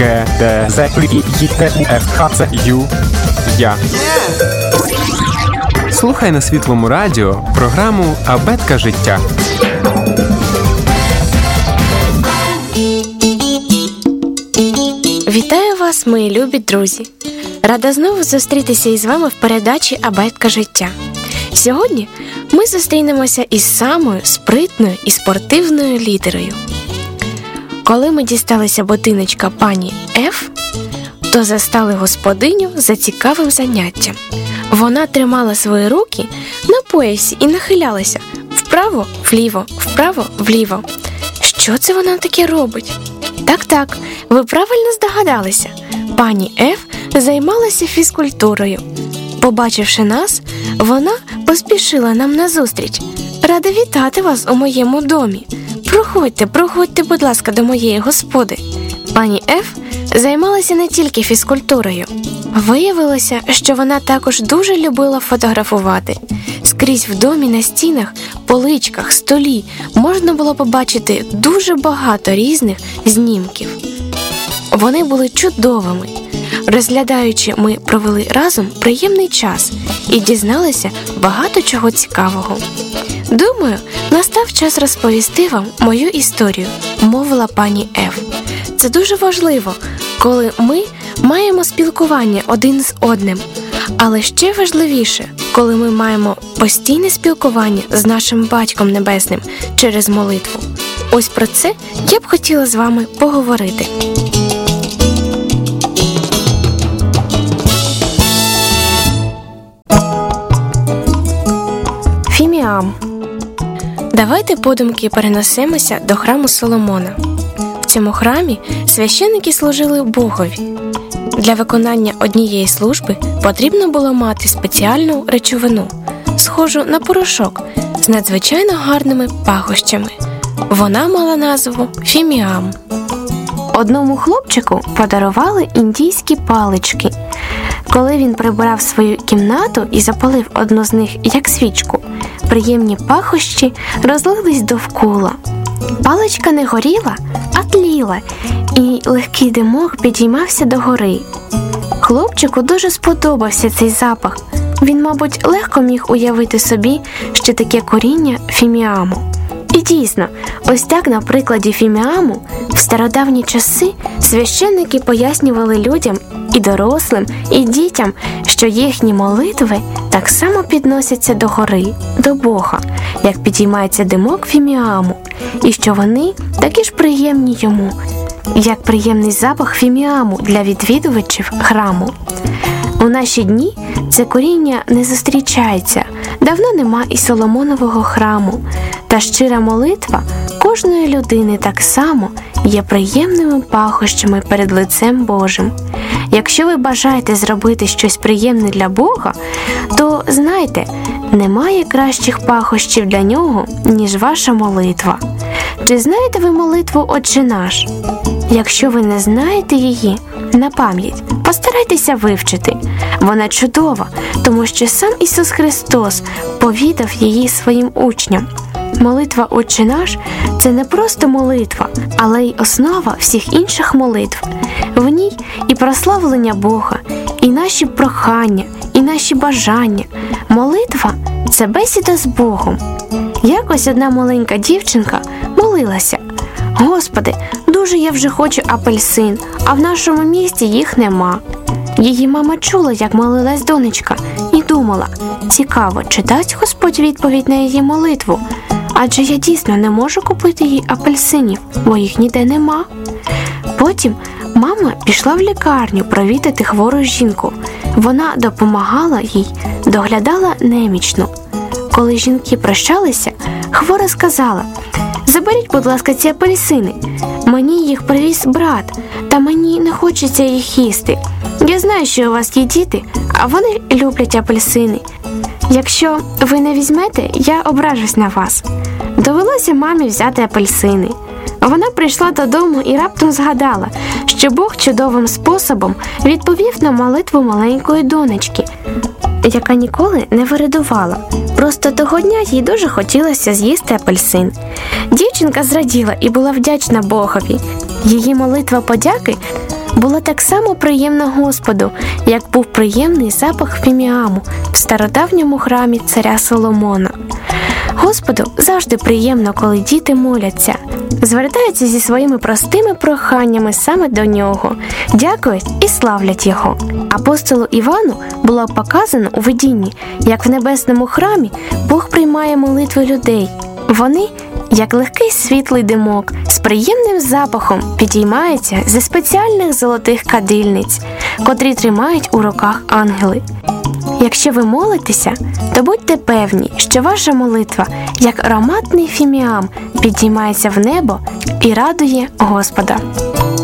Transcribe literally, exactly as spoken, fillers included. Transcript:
Г, Д, З, І, Й, Т, У, Ф, Х, Ц, Ю, Я. Слухай на Світлому радіо програму «Абетка життя». Вітаю вас, мої любі друзі! Рада знову зустрітися із вами в передачі «Абетка життя». Сьогодні ми зустрінемося із самою спритною і спортивною лідерою. Коли ми дісталися будиночка пані Ф, то застали господиню за цікавим заняттям. Вона тримала свої руки на поясі і нахилялася вправо, вліво, вправо, вліво. Що це вона таке робить? Так-так, ви правильно здогадалися. Пані Ф займалася фізкультурою. Побачивши нас, вона поспішила нам назустріч. Рада вітати вас у моєму домі. Проходьте, проходьте, будь ласка, до моєї господи. Пані Ф займалася не тільки фізкультурою. Виявилося, що вона також дуже любила фотографувати. Скрізь в домі на стінах, поличках, столі можна було побачити дуже багато різних знімків. Вони були чудовими. Розглядаючи, ми провели разом приємний час і дізналися багато чого цікавого. Думаю, настав час розповісти вам мою історію, мовила пані Ф. Це дуже важливо, коли ми маємо спілкування один з одним. Але ще важливіше, коли ми маємо постійне спілкування з нашим Батьком Небесним через молитву. Ось про це я б хотіла з вами поговорити. Фіміам. Давайте подумки перенесемося до храму Соломона. В цьому храмі священники служили Богові. Для виконання однієї служби потрібно було мати спеціальну речовину, схожу на порошок, з надзвичайно гарними пахощами. Вона мала назву фіміам. Одному хлопчику подарували індійські палички. Коли він прибирав свою кімнату і запалив одну з них як свічку, приємні пахощі розлились довкола. Паличка не горіла, а тліла, і легкий димок підіймався догори. Хлопчику дуже сподобався цей запах. Він, мабуть, легко міг уявити собі, що таке коріння фіміаму. І дійсно, ось так на прикладі фіміаму в стародавні часи священники пояснювали людям, і дорослим, і дітям, що їхні молитви так само підносяться до гори, до Бога, як підіймається димок фіміаму, і що вони такі ж приємні йому, як приємний запах фіміаму для відвідувачів храму. У наші дні це коріння не зустрічається, давно нема і Соломонового храму, та щира молитва кожної людини так само є приємними пахощами перед лицем Божим. Якщо ви бажаєте зробити щось приємне для Бога, то знайте, немає кращих пахощів для нього, ніж ваша молитва. Чи знаєте ви молитву «Отче наш»? Якщо ви не знаєте її на пам'ять, постарайтеся вивчити. Вона чудова, тому що сам Ісус Христос повідав її своїм учням. Молитва «Отче наш» – це не просто молитва, але й основа всіх інших молитв. В ній і прославлення Бога, і наші прохання, і наші бажання. Молитва – це бесіда з Богом. Якось одна маленька дівчинка молилася: «Господи, дуже я вже хочу апельсин, а в нашому місті їх нема». Її мама чула, як молилась донечка, і думала: цікаво, чи дасть Господь відповідь на її молитву? Адже я дійсно не можу купити їй апельсинів, бо їх ніде нема. Потім мама пішла в лікарню провідати хвору жінку. Вона допомагала їй, доглядала немічну. Коли жінки прощалися, хвора сказала: «Заберіть, будь ласка, ці апельсини. Мені їх привіз брат, та мені не хочеться їх їсти. Я знаю, що у вас є діти, а вони люблять апельсини. Якщо ви не візьмете, я ображусь на вас». Довелося мамі взяти апельсини. Вона прийшла додому і раптом згадала, що Бог чудовим способом відповів на молитву маленької донечки, яка ніколи не виридувала. Просто того дня їй дуже хотілося з'їсти апельсин. Дівчинка зраділа і була вдячна Богові. Її молитва подяки було так само приємно Господу, як був приємний запах фіміаму в стародавньому храмі царя Соломона. Господу завжди приємно, коли діти моляться, звертаються зі своїми простими проханнями саме до нього, дякують і славлять його. Апостолу Івану було показано у видінні, як в небесному храмі Бог приймає молитви людей. Вони, як легкий світлий димок, з приємним запахом підіймаються зі спеціальних золотих кадильниць, котрі тримають у руках ангели. Якщо ви молитеся, то будьте певні, що ваша молитва, як ароматний фіміам, підіймається в небо і радує Господа.